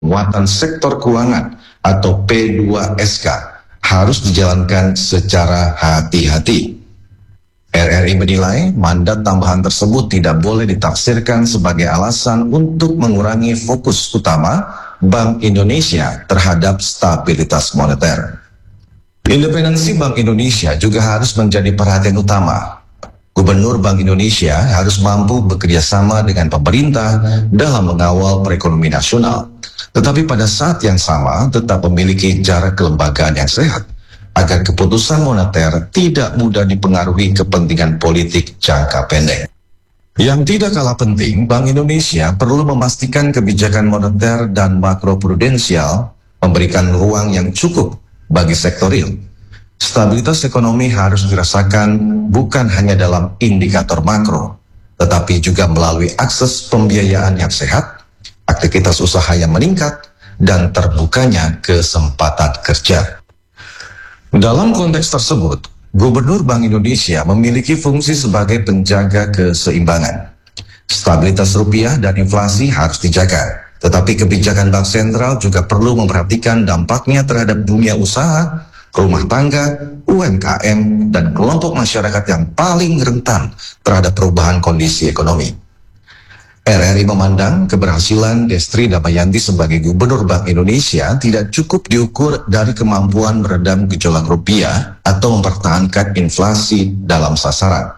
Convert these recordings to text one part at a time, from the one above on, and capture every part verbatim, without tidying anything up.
penguatan sektor keuangan atau P dua S K harus dijalankan secara hati-hati. R R I menilai mandat tambahan tersebut tidak boleh ditafsirkan sebagai alasan untuk mengurangi fokus utama Bank Indonesia terhadap stabilitas moneter. Independensi Bank Indonesia juga harus menjadi perhatian utama. Gubernur Bank Indonesia harus mampu bekerja sama dengan pemerintah dalam mengawal perekonomian nasional, tetapi pada saat yang sama tetap memiliki jarak kelembagaan yang sehat, agar keputusan moneter tidak mudah dipengaruhi kepentingan politik jangka pendek. Yang tidak kalah penting, Bank Indonesia perlu memastikan kebijakan moneter dan makroprudensial memberikan ruang yang cukup bagi sektor real. Stabilitas ekonomi harus dirasakan bukan hanya dalam indikator makro, tetapi juga melalui akses pembiayaan yang sehat, aktivitas usaha yang meningkat, dan terbukanya kesempatan kerja. Dalam konteks tersebut, Gubernur Bank Indonesia memiliki fungsi sebagai penjaga keseimbangan. Stabilitas rupiah dan inflasi harus dijaga, tetapi kebijakan Bank Sentral juga perlu memperhatikan dampaknya terhadap dunia usaha, rumah tangga, U M K M, dan kelompok masyarakat yang paling rentan terhadap perubahan kondisi ekonomi. R R I memandang keberhasilan Destri Damayanti sebagai Gubernur Bank Indonesia tidak cukup diukur dari kemampuan meredam gejolak rupiah atau mempertahankan inflasi dalam sasaran.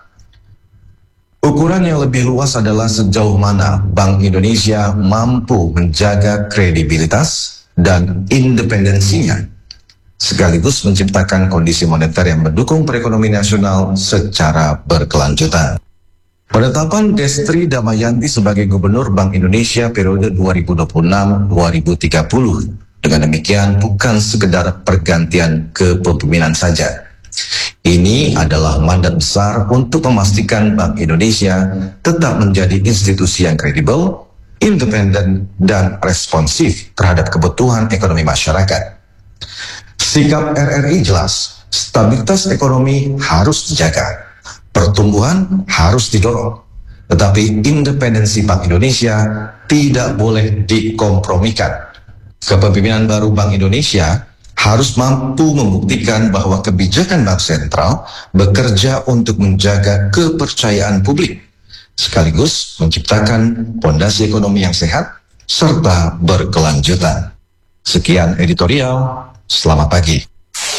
Ukuran yang lebih luas adalah sejauh mana Bank Indonesia mampu menjaga kredibilitas dan independensinya, sekaligus menciptakan kondisi moneter yang mendukung perekonomian nasional secara berkelanjutan. Penetapan Destri Damayanti sebagai Gubernur Bank Indonesia periode dua ribu dua puluh enam sampai dua ribu tiga puluh dengan demikian bukan sekedar pergantian kepemimpinan saja. Ini adalah mandat besar untuk memastikan Bank Indonesia tetap menjadi institusi yang kredibel, independen, dan responsif terhadap kebutuhan ekonomi masyarakat. Sikap R R I jelas, stabilitas ekonomi harus dijaga. Pertumbuhan harus didorong, tetapi independensi Bank Indonesia tidak boleh dikompromikan. Kepemimpinan baru Bank Indonesia harus mampu membuktikan bahwa kebijakan Bank Sentral bekerja untuk menjaga kepercayaan publik, sekaligus menciptakan fondasi ekonomi yang sehat serta berkelanjutan. Sekian editorial, selamat pagi.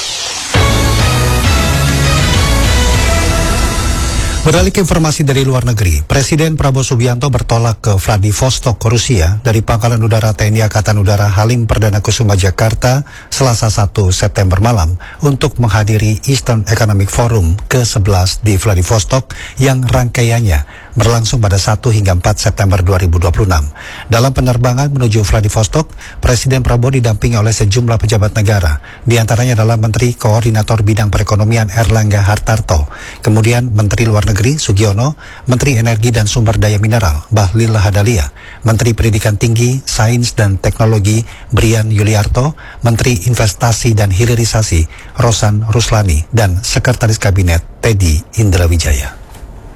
Beralih ke informasi dari luar negeri, Presiden Prabowo Subianto bertolak ke Vladivostok, Rusia dari Pangkalan Udara T N I Angkatan Udara Halim Perdana Kusuma, Jakarta, Selasa satu September malam untuk menghadiri Eastern Economic Forum ke sebelas di Vladivostok yang rangkaiannya berlangsung pada satu hingga empat September dua ribu dua puluh enam. Dalam penerbangan menuju Vladivostok, Presiden Prabowo didampingi oleh sejumlah pejabat negara, di antaranya adalah Menteri Koordinator Bidang Perekonomian Erlangga Hartarto, kemudian Menteri Luar Negeri Sugiono, Menteri Energi dan Sumber Daya Mineral Bahlil Lahadalia, Menteri Pendidikan Tinggi, Sains dan Teknologi Brian Yuliarto, Menteri Investasi dan Hilirisasi Rosan Ruslani, dan Sekretaris Kabinet Teddy Indrawijaya.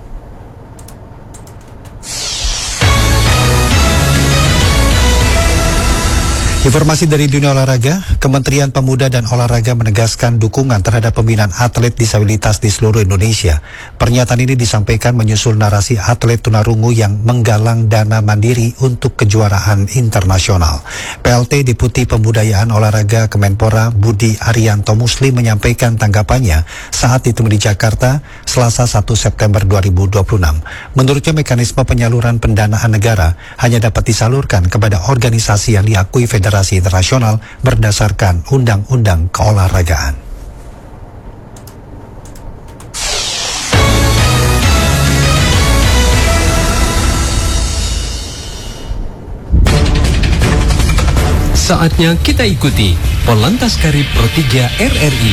Informasi dari dunia olahraga, Kementerian Pemuda dan Olahraga menegaskan dukungan terhadap pembinaan atlet disabilitas di seluruh Indonesia. Pernyataan ini disampaikan menyusul narasi atlet tunarungu yang menggalang dana mandiri untuk kejuaraan internasional. P L T Deputi Pembudayaan Olahraga Kemenpora Budi Arianto Muslim menyampaikan tanggapannya saat ditemui di Jakarta Selasa satu September dua ribu dua puluh enam. Menurutnya mekanisme penyaluran pendanaan negara hanya dapat disalurkan kepada organisasi yang diakui federasi internasional berdasarkan undang-undang keolahragaan. Saatnya kita ikuti Polantas Karib Pro tiga R R I.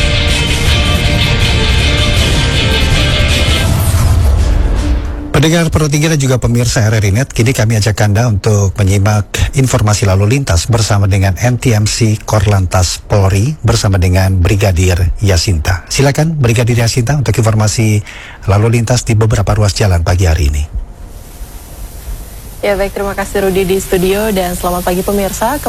Pendengar Pro tiga dan juga pemirsa R R I Net, kini kami ajak Anda untuk menyimak informasi lalu lintas bersama dengan N T M C Korlantas Polri bersama dengan Brigadir Yasinta. Silakan Brigadir Yasinta untuk informasi lalu lintas di beberapa ruas jalan pagi hari ini. Ya baik, terima kasih Rudi di studio dan selamat pagi pemirsa.